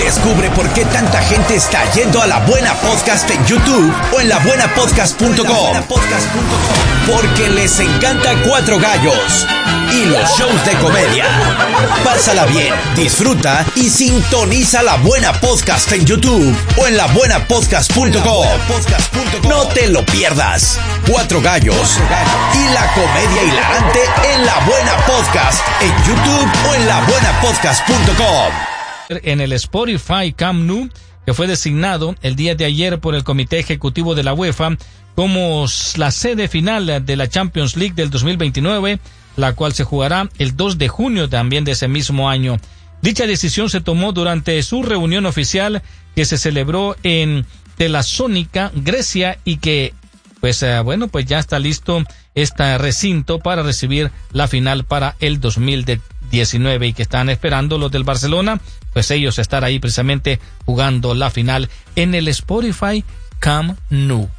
Descubre por qué tanta gente está yendo a La Buena Podcast en YouTube o en labuenapodcast.com. Porque les encanta Cuatro Gallos y los shows de comedia. Pásala bien, disfruta y sintoniza La Buena Podcast en YouTube o en labuenapodcast.com. No te lo pierdas. Cuatro Gallos y la comedia hilarante en La Buena Podcast en YouTube o en labuenapodcast.com. En el Spotify Camp Nou, que fue designado el día de ayer por el Comité Ejecutivo de la UEFA como la sede final de la Champions League del 2029, la cual se jugará el 2 de junio también de ese mismo año. Dicha decisión se tomó durante su reunión oficial que se celebró en Tesalónica, Grecia, y que pues ya está listo este recinto para recibir la final para el 2019 y que están esperando los del Barcelona, pues ellos estar ahí precisamente jugando la final en el Spotify Camp Nou.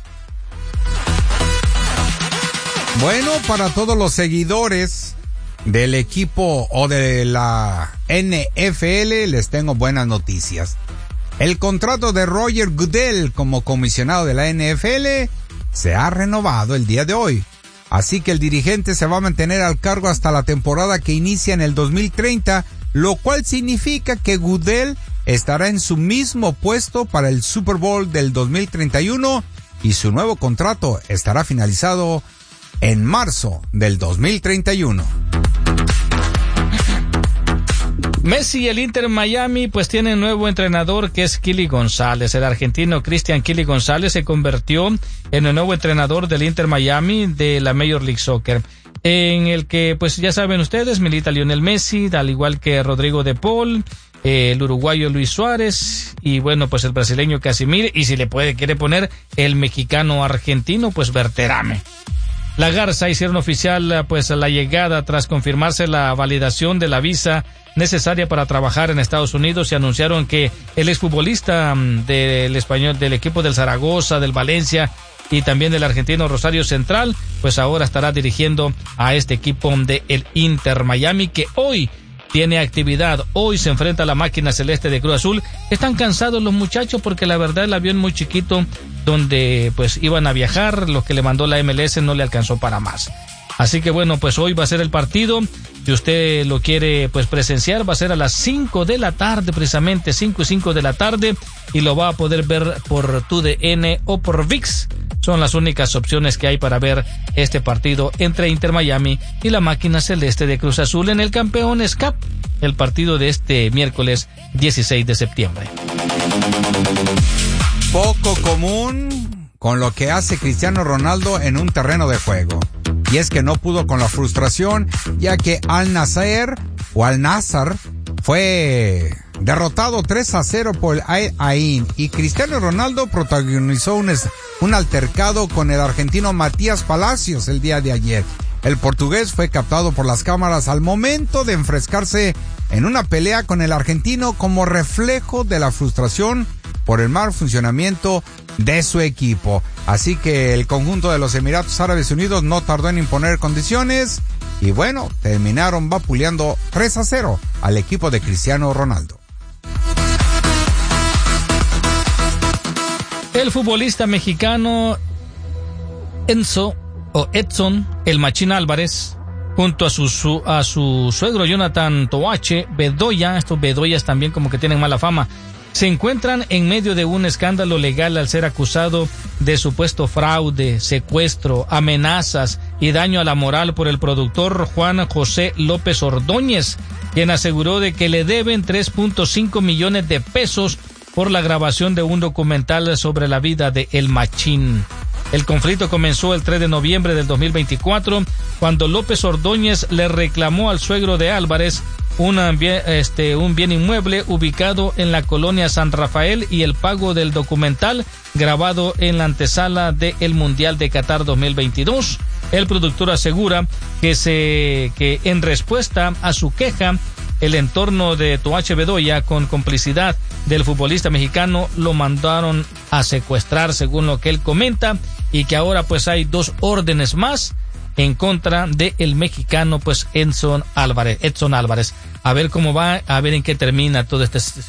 Bueno, para todos los seguidores del equipo o de la NFL, les tengo buenas noticias. El contrato de Roger Goodell como comisionado de la NFL se ha renovado el día de hoy. Así que el dirigente se va a mantener al cargo hasta la temporada que inicia en el 2030, lo cual significa que Goodell estará en su mismo puesto para el Super Bowl del 2031 y su nuevo contrato estará finalizado en marzo del 2031. Messi y el Inter Miami pues tienen nuevo entrenador que es Kili González. El argentino Cristian Kili González se convirtió en el nuevo entrenador del Inter Miami de la Major League Soccer, en el que pues ya saben ustedes milita Lionel Messi, al igual que Rodrigo de Paul, el uruguayo Luis Suárez y bueno pues el brasileño Casimir, y si le quiere poner el mexicano argentino pues Berterame. La Garza hicieron oficial pues la llegada tras confirmarse la validación de la visa necesaria para trabajar en Estados Unidos y anunciaron que el exfutbolista del español, del equipo del Zaragoza, del Valencia y también del argentino Rosario Central, pues ahora estará dirigiendo a este equipo de el Inter Miami, que hoy tiene actividad. Hoy se enfrenta a la máquina celeste de Cruz Azul. Están cansados los muchachos porque la verdad el avión muy chiquito donde pues iban a viajar, lo que le mandó la MLS no le alcanzó para más. Así que bueno, pues hoy va a ser el partido. Si usted lo quiere pues presenciar, va a ser a las 5 de la tarde, precisamente 5 y 5 de la tarde, y lo va a poder ver por TUDN o por ViX. Son las únicas opciones que hay para ver este partido entre Inter Miami y la máquina celeste de Cruz Azul en el Campeones Cup, el partido de este miércoles 16 de septiembre. Poco común con lo que hace Cristiano Ronaldo en un terreno de juego. Y es que no pudo con la frustración, ya que Al Nassr fue derrotado 3-0 por el Al Ain, y Cristiano Ronaldo protagonizó un altercado con el argentino Matías Palacios el día de ayer. El portugués fue captado por las cámaras al momento de enfrescarse en una pelea con el argentino como reflejo de la frustración por el mal funcionamiento de su equipo. Así que el conjunto de los Emiratos Árabes Unidos no tardó en imponer condiciones y bueno, terminaron vapuleando 3-0 al equipo de Cristiano Ronaldo. El futbolista mexicano Edson El Machín Álvarez, junto a su suegro Jonathan Toache Bedoya, estos Bedoyas también como que tienen mala fama, se encuentran en medio de un escándalo legal al ser acusado de supuesto fraude, secuestro, amenazas y daño a la moral por el productor Juan José López Ordóñez, quien aseguró de que le deben 3.5 millones de pesos por la grabación de un documental sobre la vida de El Machín. El conflicto comenzó el 3 de noviembre del 2024, cuando López Ordóñez le reclamó al suegro de Álvarez un bien inmueble ubicado en la colonia San Rafael y el pago del documental grabado en la antesala del Mundial de Qatar 2022. El productor asegura que en respuesta a su queja, el entorno de Toache Bedoya, con complicidad del futbolista mexicano, lo mandaron a secuestrar, según lo que él comenta, y que ahora pues hay 2 órdenes más en contra de el mexicano pues Edson Álvarez. A ver cómo va, a ver en qué termina todo este